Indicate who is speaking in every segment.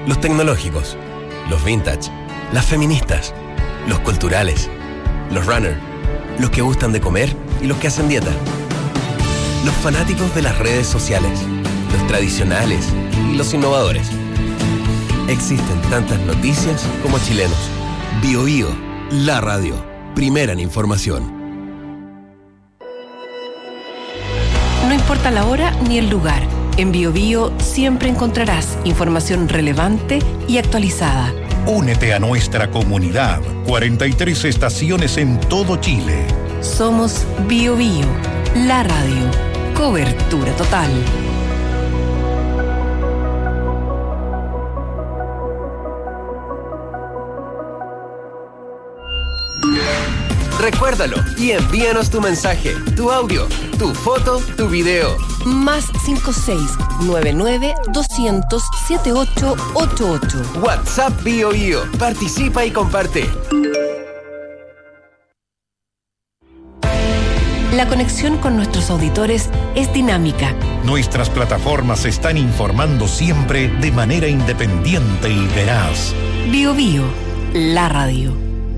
Speaker 1: los tecnológicos, los vintage, las feministas, los culturales, los runner, los que gustan de comer y los que hacen dieta, los fanáticos de las redes sociales, los tradicionales y los innovadores. Existen tantas noticias como chilenos. BioBio, la radio, primera en información.
Speaker 2: No importa la hora ni el lugar, en BioBio siempre encontrarás información relevante y actualizada.
Speaker 3: Únete a nuestra comunidad. 43 estaciones en todo Chile.
Speaker 2: Somos BioBio, la radio. Cobertura total.
Speaker 1: Recuérdalo y envíanos tu mensaje, tu audio, tu foto, tu video.
Speaker 2: Más 5699-200-7888.
Speaker 1: WhatsApp BioBio. Participa y comparte.
Speaker 2: La conexión con nuestros auditores es dinámica.
Speaker 3: Nuestras plataformas están informando siempre de manera independiente y veraz.
Speaker 2: BioBio, la radio.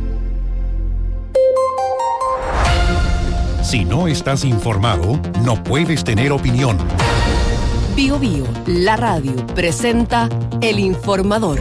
Speaker 3: Si no estás informado, no puedes tener opinión.
Speaker 2: BioBio, la radio, presenta El Informador.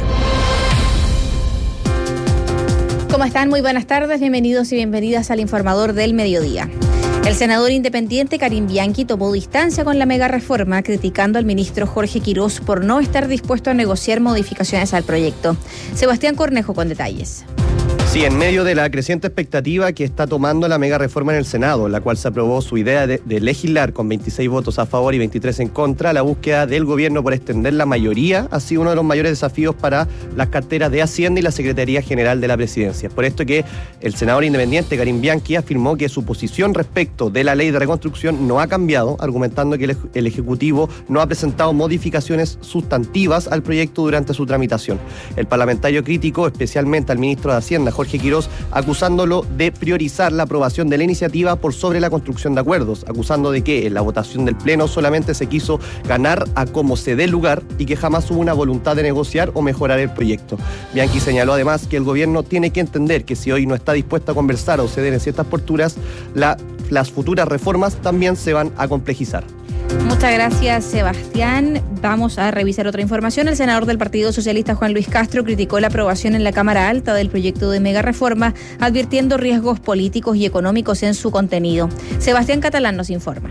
Speaker 4: ¿Cómo están? Muy buenas tardes, bienvenidos y bienvenidas al Informador del Mediodía. El senador independiente Karim Bianchi tomó distancia con la mega reforma, criticando al ministro Jorge Quirós por no estar dispuesto a negociar modificaciones al proyecto. Sebastián Cornejo con detalles.
Speaker 5: Sí, en medio de la creciente expectativa que está tomando la mega reforma en el Senado, la cual se aprobó su idea de legislar con 26 votos a favor y 23 en contra, la búsqueda del gobierno por extender la mayoría ha sido uno de los mayores desafíos para las carteras de Hacienda y la Secretaría General de la Presidencia. Por esto que el senador independiente Karim Bianchi afirmó que su posición respecto de la ley de reconstrucción no ha cambiado, argumentando que el Ejecutivo no ha presentado modificaciones sustantivas al proyecto durante su tramitación. El parlamentario criticó especialmente al ministro de Hacienda, Jorge Quirós, acusándolo de priorizar la aprobación de la iniciativa por sobre la construcción de acuerdos, acusando de que en la votación del Pleno solamente se quiso ganar a como se dé lugar y que jamás hubo una voluntad de negociar o mejorar el proyecto. Bianchi señaló además que el gobierno tiene que entender que si hoy no está dispuesto a conversar o ceder en ciertas posturas, las futuras reformas también se van a complejizar.
Speaker 4: Muchas gracias, Sebastián. Vamos a revisar otra información. El senador del Partido Socialista, Juan Luis Castro, criticó la aprobación en la Cámara Alta del proyecto de mega reforma, advirtiendo riesgos políticos y económicos en su contenido. Sebastián Catalán nos informa.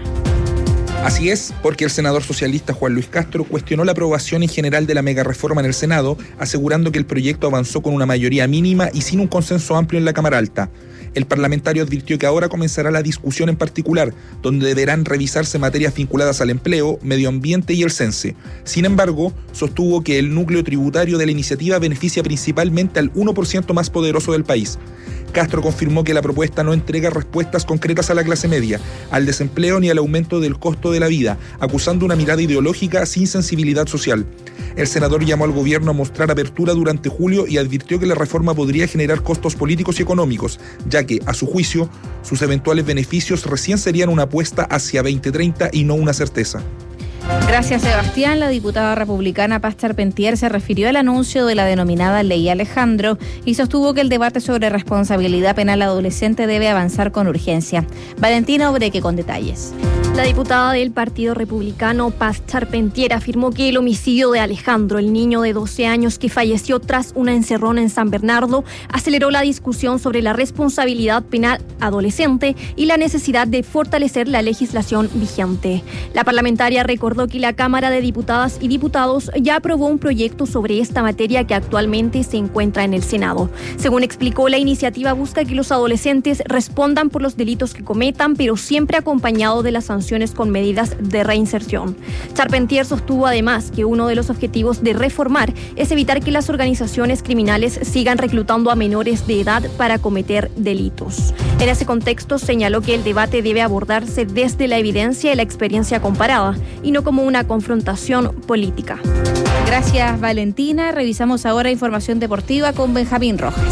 Speaker 6: Así es, porque el senador socialista Juan Luis Castro cuestionó la aprobación en general de la megareforma en el Senado, asegurando que el proyecto avanzó con una mayoría mínima y sin un consenso amplio en la Cámara Alta. El parlamentario advirtió que ahora comenzará la discusión en particular, donde deberán revisarse materias vinculadas al empleo, medio ambiente y el CENSE. Sin embargo, sostuvo que el núcleo tributario de la iniciativa beneficia principalmente al 1% más poderoso del país. Castro confirmó que la propuesta no entrega respuestas concretas a la clase media, al desempleo ni al aumento del costo de la vida, acusando una mirada ideológica sin sensibilidad social. El senador llamó al gobierno a mostrar apertura durante julio y advirtió que la reforma podría generar costos políticos y económicos, ya que, a su juicio, sus eventuales beneficios recién serían una apuesta hacia 2030 y no una certeza.
Speaker 4: Gracias, Sebastián. La diputada republicana Paz Charpentier se refirió al anuncio de la denominada Ley Alejandro y sostuvo que el debate sobre responsabilidad penal adolescente debe avanzar con urgencia. Valentina Obreque con detalles.
Speaker 7: La diputada del Partido Republicano, Paz Charpentier, afirmó que el homicidio de Alejandro, el niño de 12 años que falleció tras una encerrona en San Bernardo, aceleró la discusión sobre la responsabilidad penal adolescente y la necesidad de fortalecer la legislación vigente. La parlamentaria recordó que la Cámara de Diputadas y Diputados ya aprobó un proyecto sobre esta materia que actualmente se encuentra en el Senado. Según explicó, la iniciativa busca que los adolescentes respondan por los delitos que cometan, pero siempre acompañado de las sanciones con medidas de reinserción. Charpentier sostuvo además que uno de los objetivos de reformar es evitar que las organizaciones criminales sigan reclutando a menores de edad para cometer delitos. En ese contexto señaló que el debate debe abordarse desde la evidencia y la experiencia comparada y no como una confrontación política.
Speaker 4: Gracias, Valentina. Revisamos ahora información deportiva con Benjamín Rojas.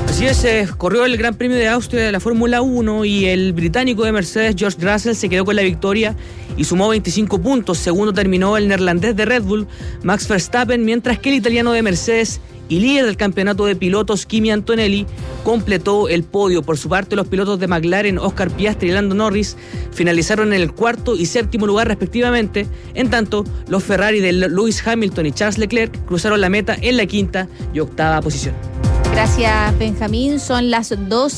Speaker 8: Así es, corrió el Gran Premio de Austria de la Fórmula 1 y el británico de Mercedes, George Russell, se quedó con la victoria y sumó 25 puntos. Segundo terminó el neerlandés de Red Bull, Max Verstappen, mientras que el italiano de Mercedes y líder del campeonato de pilotos, Kimi Antonelli, completó el podio. Por su parte, los pilotos de McLaren, Oscar Piastri y Lando Norris, finalizaron en el cuarto y séptimo lugar respectivamente. En tanto, los Ferrari de Lewis Hamilton y Charles Leclerc cruzaron la meta en la quinta y octava posición.
Speaker 4: Gracias, Benjamín. Son las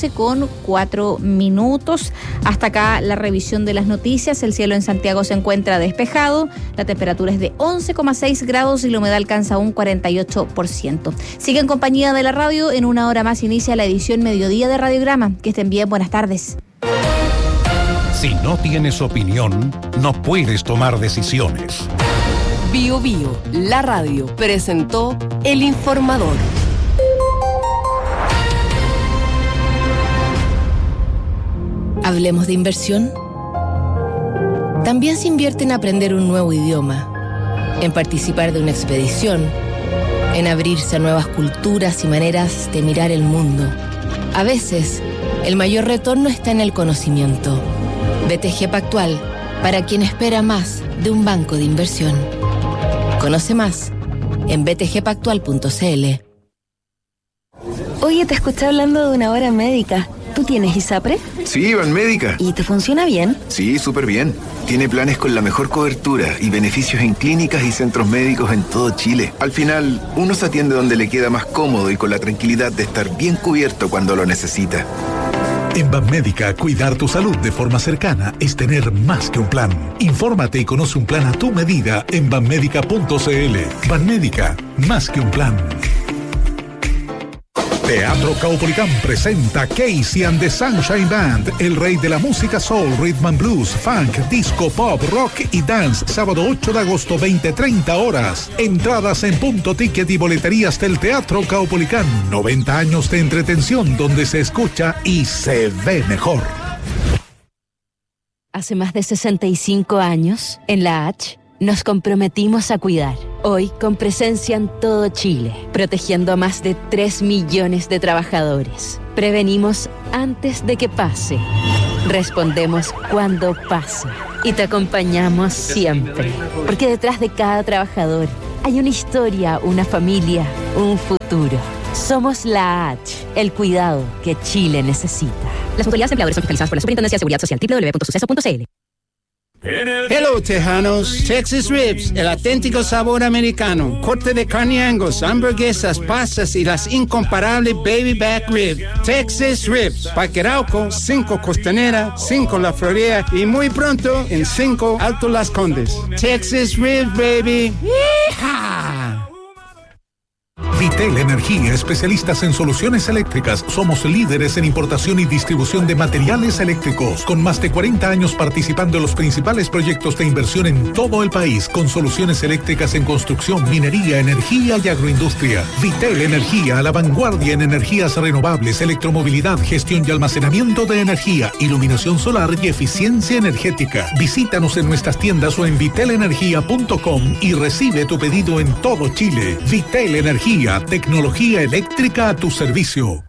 Speaker 4: 12:04. Hasta acá la revisión de las noticias. El cielo en Santiago se encuentra despejado. La temperatura es de 11,6 grados y la humedad alcanza un 48%. Sigue en compañía de la radio. En una hora más inicia la edición Mediodía de Radiograma. Que estén bien. Buenas tardes.
Speaker 3: Si no tienes opinión, no puedes tomar decisiones.
Speaker 2: Bio Bio, la radio, presentó El Informador.
Speaker 9: Hablemos de inversión. También se invierte en aprender un nuevo idioma, en participar de una expedición, en abrirse a nuevas culturas y maneras de mirar el mundo. A veces, el mayor retorno está en el conocimiento. BTG Pactual, para quien espera más de un banco de inversión. Conoce más en btgpactual.cl.
Speaker 10: Oye, te escuché hablando de una hora médica. ¿Tú tienes ISAPRE?
Speaker 11: Sí, Banmédica.
Speaker 10: ¿Y te funciona bien?
Speaker 11: Sí, súper bien. Tiene planes con la mejor cobertura y beneficios en clínicas y centros médicos en todo Chile. Al final, uno se atiende donde le queda más cómodo y con la tranquilidad de estar bien cubierto cuando lo necesita.
Speaker 3: En Banmédica, cuidar tu salud de forma cercana es tener más que un plan. Infórmate y conoce un plan a tu medida en banmédica.cl. Banmédica, más que un plan. Teatro Caupolicán presenta Casey and the Sunshine Band, el rey de la música soul, rhythm and blues, funk, disco, pop, rock y dance, sábado 8 de agosto, 20:30 horas. Entradas en Punto Ticket y boleterías del Teatro Caupolicán. 90 años de entretención donde se escucha y se ve mejor.
Speaker 9: Hace más de 65 años, en la H, nos comprometimos a cuidar. Hoy, con presencia en todo Chile, protegiendo a más de 3 millones de trabajadores. Prevenimos antes de que pase. Respondemos cuando pasa. Y te acompañamos siempre. Porque detrás de cada trabajador hay una historia, una familia, un futuro. Somos la H, el cuidado que Chile necesita. Las autoridades empleadoras son fiscalizadas por la Superintendencia de Seguridad Social. www.suceso.cl.
Speaker 12: Hello, tejanos. Texas Ribs, el auténtico sabor americano. Corte de carne Angus, hamburguesas, pastas y las incomparables Baby Back Ribs. Texas Ribs, Parque Arauco, 5 Costanera, 5 La Florida y muy pronto en 5 Alto Las Condes. Texas Ribs, baby. ¡Yeehaw!
Speaker 3: Vitel Energía, especialistas en soluciones eléctricas. Somos líderes en importación y distribución de materiales eléctricos, con más de 40 años participando en los principales proyectos de inversión en todo el país, con soluciones eléctricas en construcción, minería, energía y agroindustria. Vitel Energía, a la vanguardia en energías renovables, electromovilidad, gestión y almacenamiento de energía, iluminación solar y eficiencia energética. Visítanos en nuestras tiendas o en vitelenergia.com y recibe tu pedido en todo Chile. Vitel Energía, tecnología eléctrica a tu servicio.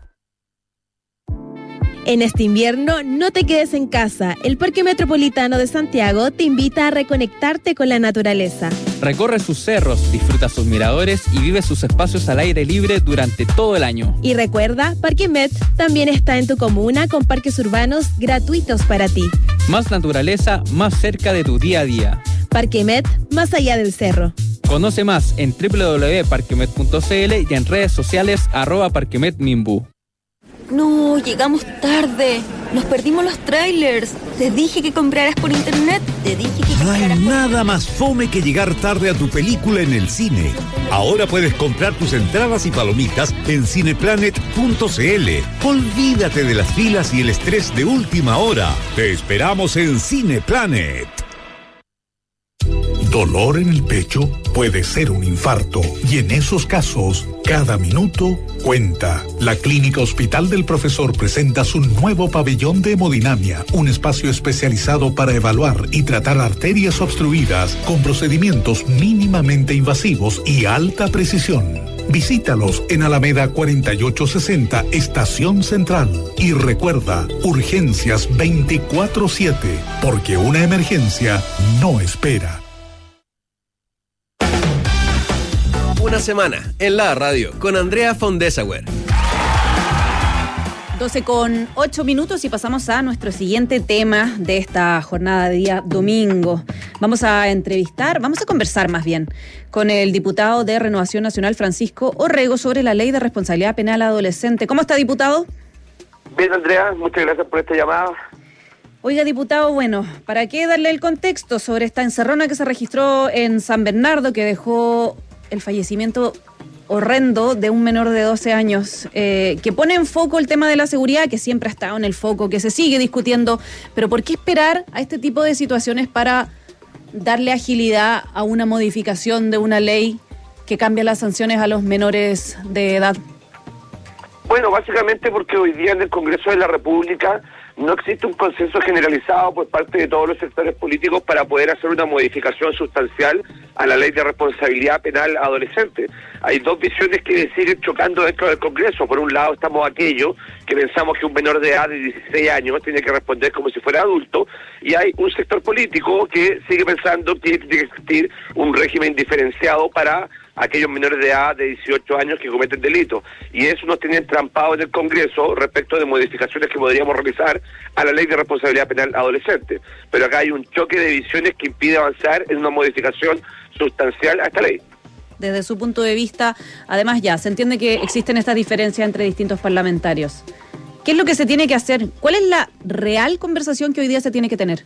Speaker 13: En este invierno, no te quedes en casa. El Parque Metropolitano de Santiago te invita a reconectarte con la naturaleza.
Speaker 14: Recorre sus cerros, disfruta sus miradores y vive sus espacios al aire libre durante todo el año.
Speaker 13: Y recuerda, Parque Met también está en tu comuna con parques urbanos gratuitos para ti.
Speaker 14: Más naturaleza, más cerca de tu día a día.
Speaker 13: Parque Met, más allá del cerro.
Speaker 14: Conoce más en www.parquemet.cl y en redes sociales @parquemetminbu.
Speaker 10: No, llegamos tarde. Nos perdimos los trailers. Te dije que compraras por internet.
Speaker 15: No hay nada más fome que llegar tarde a tu película en el cine. Ahora puedes comprar tus entradas y palomitas en cineplanet.cl. Olvídate de las filas y el estrés de última hora. Te esperamos en Cineplanet.
Speaker 3: Dolor en el pecho puede ser un infarto y en esos casos, cada minuto cuenta. La Clínica Hospital del Profesor presenta su nuevo pabellón de hemodinamia, un espacio especializado para evaluar y tratar arterias obstruidas con procedimientos mínimamente invasivos y alta precisión. Visítalos en Alameda 4860, Estación Central. Y recuerda, urgencias 24/7, porque una emergencia no espera.
Speaker 1: Una semana en la radio con Andrea von Dessauer.
Speaker 16: 12:08 y pasamos a nuestro siguiente tema de esta jornada de día domingo. Vamos a conversar más bien con el diputado de Renovación Nacional, Francisco Orrego, sobre la ley de responsabilidad penal adolescente. ¿Cómo está, diputado?
Speaker 17: Bien, Andrea, muchas gracias por esta llamada.
Speaker 16: Oiga, diputado, bueno, ¿para qué darle el contexto sobre esta encerrona que se registró en San Bernardo, que dejó el fallecimiento horrendo de un menor de 12 años, que pone en foco el tema de la seguridad, que siempre ha estado en el foco, que se sigue discutiendo, pero ¿por qué esperar a este tipo de situaciones para darle agilidad a una modificación de una ley que cambia las sanciones a los menores de edad?
Speaker 17: Bueno, básicamente porque hoy día en el Congreso de la República no existe un consenso generalizado por parte de todos los sectores políticos para poder hacer una modificación sustancial a la ley de responsabilidad penal adolescente. Hay dos visiones que siguen chocando dentro del Congreso. Por un lado estamos aquellos que pensamos que un menor de edad de 16 años tiene que responder como si fuera adulto, y hay un sector político que sigue pensando que tiene que existir un régimen diferenciado para aquellos menores de edad de 18 años que cometen delitos. Y eso nos tiene entrampado en el Congreso respecto de modificaciones que podríamos realizar a la ley de responsabilidad penal adolescente. Pero acá hay un choque de visiones que impide avanzar en una modificación sustancial a esta ley.
Speaker 16: Desde su punto de vista, además ya se entiende que existen estas diferencias entre distintos parlamentarios. ¿Qué es lo que se tiene que hacer? ¿Cuál es la real conversación que hoy día se tiene que tener?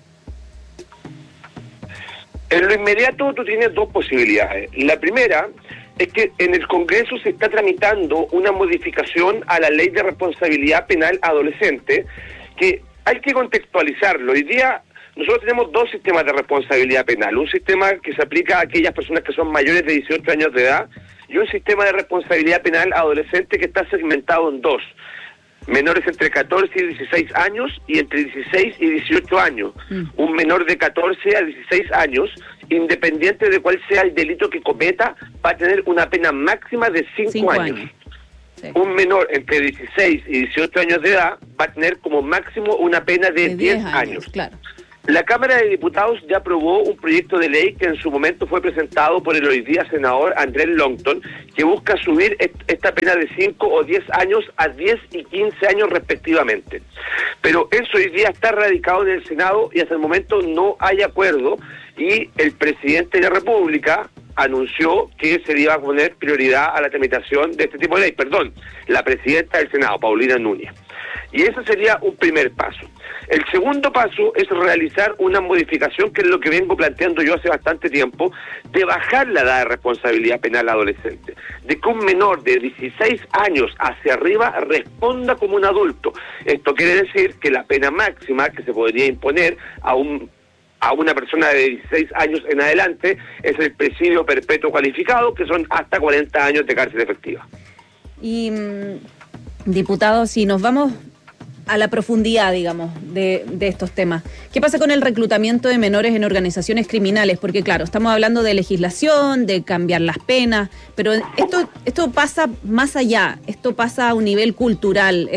Speaker 17: En lo inmediato tú tienes dos posibilidades. La primera es que en el Congreso se está tramitando una modificación a la ley de responsabilidad penal adolescente, que hay que contextualizarlo. Hoy día nosotros tenemos dos sistemas de responsabilidad penal. Un sistema que se aplica a aquellas personas que son mayores de 18 años de edad y un sistema de responsabilidad penal adolescente que está segmentado en dos. Menores entre 14 y 16 años y entre 16 y 18 años. Un menor de 14 a 16 años, independiente de cuál sea el delito que cometa, va a tener una pena máxima de 5 años. Sí. Un menor entre 16 y 18 años de edad va a tener como máximo una pena de 10 años.
Speaker 16: Claro.
Speaker 17: La Cámara de Diputados ya aprobó un proyecto de ley que en su momento fue presentado por el hoy día senador Andrés Longton, que busca subir esta pena de 5 o 10 años a 10 y 15 años respectivamente. Pero eso hoy día está radicado en el Senado y hasta el momento no hay acuerdo, y el presidente de la República anunció que se le iba a poner prioridad a la tramitación de este tipo de ley. Perdón, la presidenta del Senado, Paulina Núñez. Y ese sería un primer paso. El segundo paso es realizar una modificación, que es lo que vengo planteando yo hace bastante tiempo, de bajar la edad de responsabilidad penal adolescente, de que un menor de 16 años hacia arriba responda como un adulto. Esto quiere decir que la pena máxima que se podría imponer a una persona de 16 años en adelante es el presidio perpetuo calificado, que son hasta 40 años de cárcel efectiva.
Speaker 16: Y, diputado, si nos vamos a la profundidad, digamos, de estos temas, ¿qué pasa con el reclutamiento de menores en organizaciones criminales? Porque, claro, estamos hablando de legislación, de cambiar las penas, pero esto pasa más allá, esto pasa a un nivel cultural,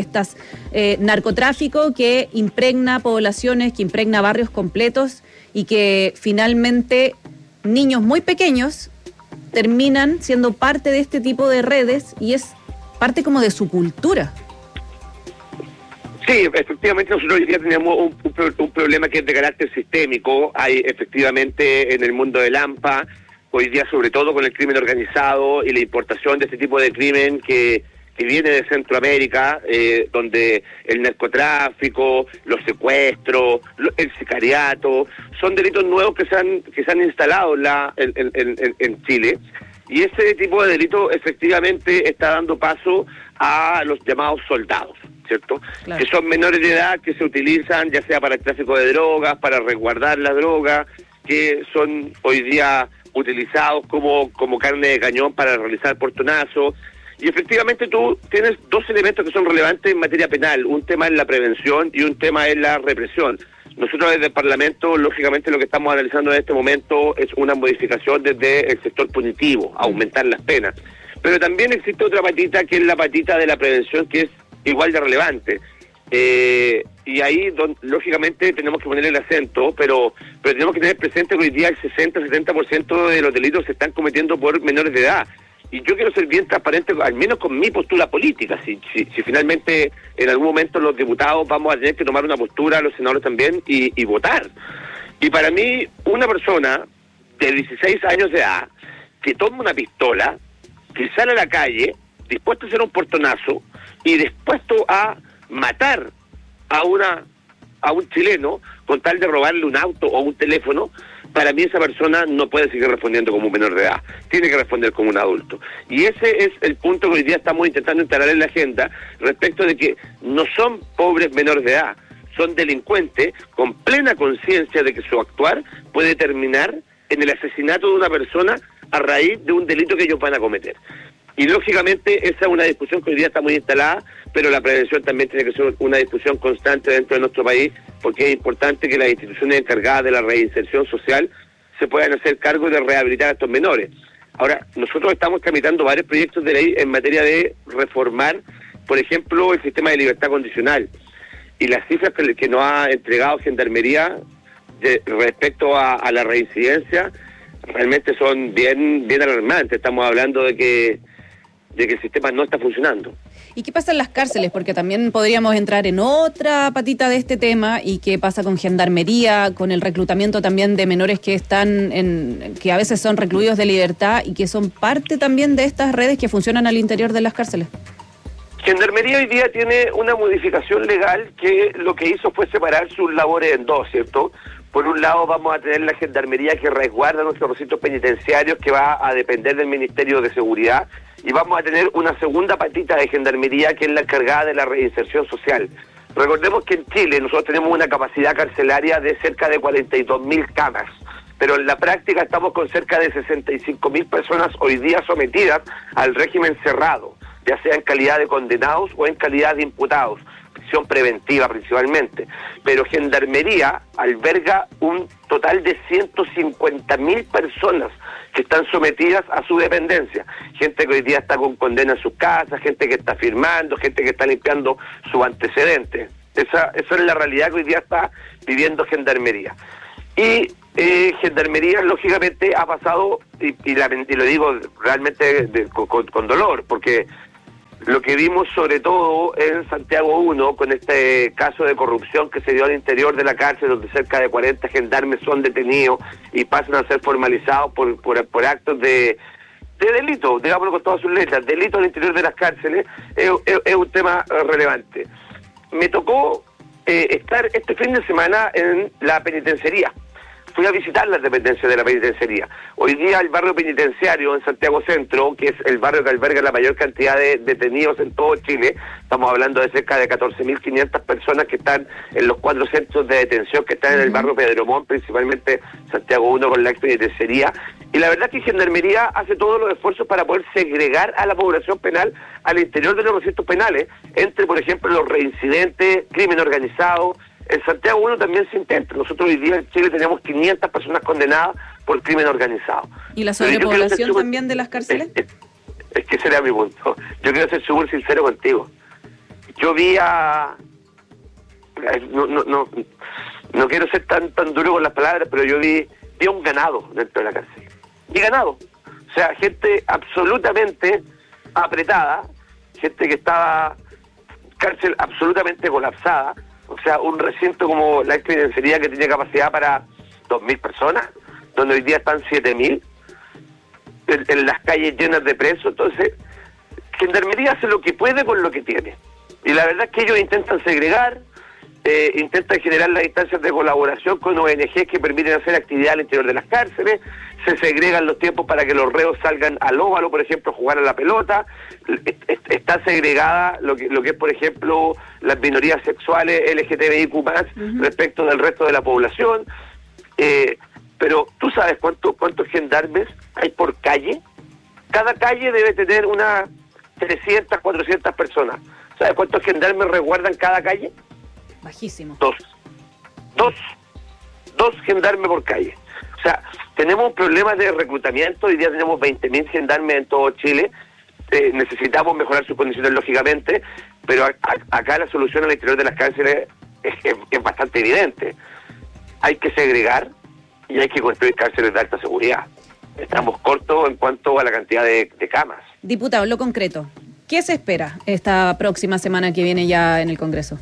Speaker 16: narcotráfico que impregna poblaciones, que impregna barrios completos, y que finalmente niños muy pequeños terminan siendo parte de este tipo de redes, y es parte como de su cultura.
Speaker 17: Sí, efectivamente nosotros hoy día tenemos un problema que es de carácter sistémico. Hay efectivamente en el mundo del AMPA, hoy día sobre todo con el crimen organizado y la importación de este tipo de crimen que viene de Centroamérica, donde el narcotráfico, los secuestros, el sicariato, son delitos nuevos que se han instalado en Chile. Y ese tipo de delito efectivamente está dando paso a los llamados soldados, ¿cierto? Claro. Que son menores de edad que se utilizan ya sea para el tráfico de drogas, para resguardar la droga, que son hoy día utilizados como carne de cañón para realizar portonazos. Y efectivamente tú tienes dos elementos que son relevantes en materia penal. Un tema es la prevención y un tema es la represión. Nosotros desde el Parlamento, lógicamente, lo que estamos analizando en este momento es una modificación desde el sector punitivo, aumentar las penas. Pero también existe otra patita, que es la patita de la prevención, que es igual de relevante. Y ahí, lógicamente, tenemos que poner el acento, pero tenemos que tener presente que hoy día el 60-70% de los delitos se están cometiendo por menores de edad. Y yo quiero ser bien transparente, al menos con mi postura política. Si finalmente en algún momento los diputados vamos a tener que tomar una postura, los senadores también, y votar. Y para mí, una persona de 16 años de edad que toma una pistola, que sale a la calle, dispuesto a hacer un portonazo y dispuesto a matar a un chileno con tal de robarle un auto o un teléfono, para mí esa persona no puede seguir respondiendo como un menor de edad, tiene que responder como un adulto. Y ese es el punto que hoy día estamos intentando instalar en la agenda, respecto de que no son pobres menores de edad, son delincuentes con plena conciencia de que su actuar puede terminar en el asesinato de una persona a raíz de un delito que ellos van a cometer. Y lógicamente esa es una discusión que hoy día está muy instalada, pero la prevención también tiene que ser una discusión constante dentro de nuestro país, porque es importante que las instituciones encargadas de la reinserción social se puedan hacer cargo de rehabilitar a estos menores. Ahora, nosotros estamos tramitando varios proyectos de ley en materia de reformar, por ejemplo, el sistema de libertad condicional. Y las cifras que nos ha entregado Gendarmería respecto a la reincidencia realmente son bien alarmantes. Estamos hablando de que el sistema no está funcionando.
Speaker 16: ¿Y qué pasa en las cárceles? Porque también podríamos entrar en otra patita de este tema. ¿Y qué pasa con Gendarmería, con el reclutamiento también de menores que que a veces son recluidos de libertad y que son parte también de estas redes que funcionan al interior de las cárceles?
Speaker 17: Gendarmería hoy día tiene una modificación legal que lo que hizo fue separar sus labores en dos, ¿cierto? Por un lado vamos a tener la Gendarmería que resguarda nuestros recintos penitenciarios, que va a depender del Ministerio de Seguridad, y vamos a tener una segunda patita de Gendarmería que es la encargada de la reinserción social. Recordemos que en Chile nosotros tenemos una capacidad carcelaria de cerca de 42.000 camas, pero en la práctica estamos con cerca de 65.000 personas hoy día sometidas al régimen cerrado, ya sea en calidad de condenados o en calidad de imputados, prisión preventiva principalmente. Pero Gendarmería alberga un total de 150.000 personas que están sometidas a su dependencia. Gente que hoy día está con condena en sus casas, gente que está firmando, gente que está limpiando sus antecedentes. Esa es la realidad que hoy día está viviendo Gendarmería. Y Gendarmería, lógicamente, ha pasado, y lo digo realmente con dolor, porque lo que vimos sobre todo en Santiago 1, con este caso de corrupción que se dio al interior de la cárcel, donde cerca de 40 gendarmes son detenidos y pasan a ser formalizados por actos de delito, digámoslo con todas sus letras, delito al interior de las cárceles, es un tema relevante. Me tocó estar este fin de semana en la penitenciaría. Fui a visitar las dependencias de la penitenciaría. Hoy día el barrio penitenciario en Santiago Centro, que es el barrio que alberga la mayor cantidad de detenidos en todo Chile, estamos hablando de cerca de 14.500 personas que están en los 4 centros de detención que están en el barrio Pedro Montt, principalmente Santiago 1 con la ex penitenciaría. Y la verdad es que Gendarmería hace todos los esfuerzos para poder segregar a la población penal al interior de los recintos penales, entre, por ejemplo, los reincidentes, crimen organizado. En Santiago 1 también se intenta. Nosotros hoy día en Chile tenemos 500 personas condenadas por crimen organizado.
Speaker 16: ¿Y la sobrepoblación también de las cárceles?
Speaker 17: Es que ese era mi punto. Yo quiero ser súper sincero contigo. Yo vi a... No quiero ser tan duro con las palabras, pero yo vi a un ganado dentro de la cárcel. Y ganado. O sea, gente absolutamente apretada, gente que estaba... Cárcel absolutamente colapsada. O sea, un recinto como la expenitenciaría que tiene capacidad para 2.000 personas, donde hoy día están 7.000, en las calles llenas de presos. Entonces, Gendarmería hace lo que puede con lo que tiene. Y la verdad es que ellos intentan segregar, intentan generar las instancias de colaboración con ONGs que permiten hacer actividad al interior de las cárceles, se segregan los tiempos para que los reos salgan al óvalo, por ejemplo, a jugar a la pelota. Está segregada lo que es, por ejemplo, las minorías sexuales LGTBIQ+, respecto del resto de la población. Pero ¿tú sabes cuántos gendarmes hay por calle? Cada calle debe tener unas 300, 400 personas. ¿Sabes cuántos gendarmes resguardan cada calle?
Speaker 16: Bajísimo.
Speaker 17: Dos gendarmes por calle. O sea, tenemos un problema de reclutamiento. Hoy día tenemos 20.000 gendarmes en todo Chile, necesitamos mejorar sus condiciones lógicamente, pero acá la solución al interior de las cárceles es bastante evidente. Hay que segregar y hay que construir cárceles de alta seguridad. Estamos cortos en cuanto a la cantidad de camas.
Speaker 16: Diputado, lo concreto, ¿qué se espera esta próxima semana que viene ya en el Congreso?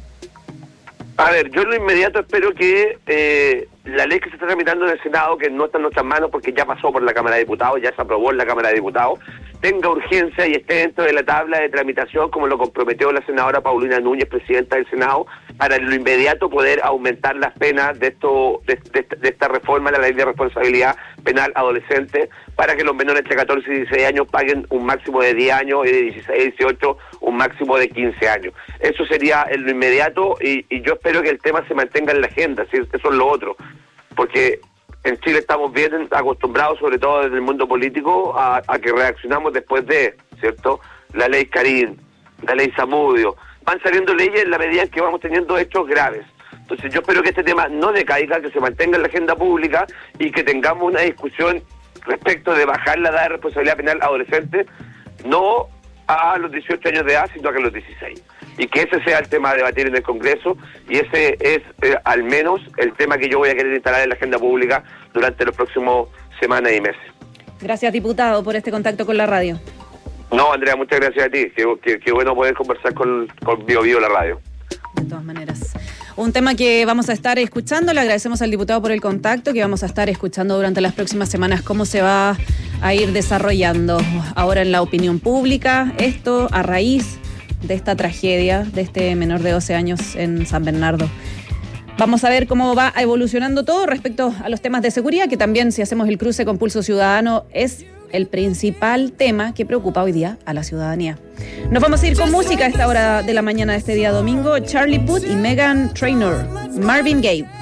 Speaker 17: A ver, yo en lo inmediato espero que la ley que se está tramitando en el Senado, que no está en nuestras manos porque ya pasó por la Cámara de Diputados, ya se aprobó en la Cámara de Diputados, tenga urgencia y esté dentro de la tabla de tramitación, como lo comprometió la senadora Paulina Núñez, presidenta del Senado, para en lo inmediato poder aumentar las penas de esta reforma, la ley de responsabilidad penal adolescente, para que los menores entre 14 y 16 años paguen un máximo de 10 años y de 16 a 18 un máximo de 15 años. Eso sería en lo inmediato y yo espero que el tema se mantenga en la agenda, ¿sí? Eso es lo otro, porque en Chile estamos bien acostumbrados, sobre todo desde el mundo político, a que reaccionamos después de, ¿cierto? La ley Karim, la ley Zamudio. Van saliendo leyes en la medida en que vamos teniendo hechos graves. Entonces yo espero que este tema no decaiga, que se mantenga en la agenda pública y que tengamos una discusión respecto de bajar la edad de responsabilidad penal adolescente, no a los 18 años de edad, sino que a los 16. Y que ese sea el tema a debatir en el Congreso, y ese es al menos el tema que yo voy a querer instalar en la agenda pública durante los próximos semanas y meses.
Speaker 16: Gracias, diputado, por este contacto con la radio.
Speaker 17: No, Andrea, muchas gracias a ti. Qué bueno poder conversar con Bio Bio, la radio.
Speaker 16: De todas maneras. Un tema que vamos a estar escuchando, le agradecemos al diputado por el contacto, que vamos a estar escuchando durante las próximas semanas cómo se va a ir desarrollando ahora en la opinión pública, esto a raíz de esta tragedia de este menor de 12 años en San Bernardo. Vamos a ver cómo va evolucionando todo respecto a los temas de seguridad, que también, si hacemos el cruce con Pulso Ciudadano, es el principal tema que preocupa hoy día a la ciudadanía. Nos vamos a ir con música a esta hora de la mañana de este día domingo. Charlie Puth y Meghan Trainor, Marvin Gaye.